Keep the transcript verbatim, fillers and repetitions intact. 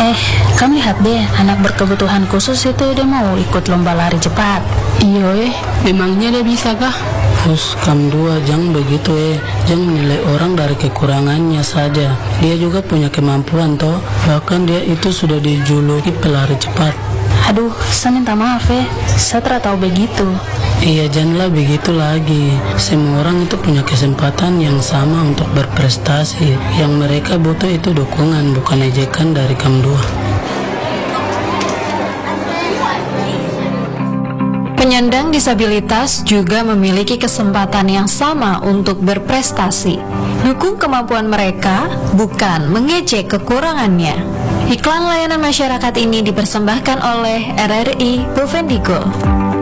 Eh, kamu lihat deh, anak berkebutuhan khusus itu dia mau ikut lomba lari cepat. Iya eh, memangnya dia bisa kah? Us, kam dua, jangan begitu eh. Jangan menilai orang dari kekurangannya saja. Dia juga punya kemampuan toh. Bahkan dia itu sudah dijuluki pelari cepat. Aduh, saya minta maaf ya, saya tidak tahu begitu. Iya, janganlah begitu lagi. Semua orang itu punya kesempatan yang sama untuk berprestasi. Yang mereka butuh itu dukungan, bukan ejekan dari kam dua. Penyandang disabilitas juga memiliki kesempatan yang sama untuk berprestasi. Dukung kemampuan mereka, bukan mengejek kekurangannya. Iklan layanan masyarakat ini dipersembahkan oleh R R I Bovendigul.